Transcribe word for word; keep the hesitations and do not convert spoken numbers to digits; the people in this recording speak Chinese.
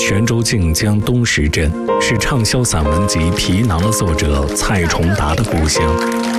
泉州靖江东石镇是畅销散文集《皮囊》的作者蔡崇达的故乡。